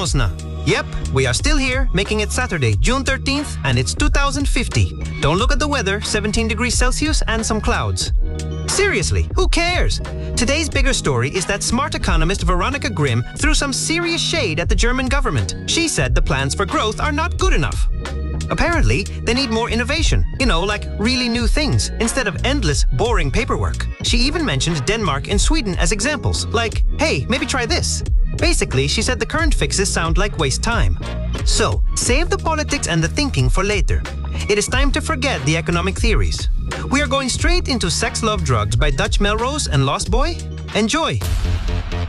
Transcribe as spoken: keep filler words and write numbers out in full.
Kronos na. Yep, we are still here, making it Saturday, June thirteenth, and it's two thousand fifty. Don't look at the weather, seventeen degrees Celsius and some clouds. Seriously, who cares? Today's bigger story is that smart economist Veronica Grimm threw some serious shade at the German government. She said the plans for growth are not good enough. Apparently, they need more innovation, you know, like really new things, instead of endless, boring paperwork. She even mentioned Denmark and Sweden as examples, like, hey, maybe try this. Basically, she said the current fixes sound like waste time. So, save the politics and the thinking for later. It is time to forget the economic theories. We are going straight into Sex, Love, Drugs by Dutch Melrose and Lost Boy. Enjoy!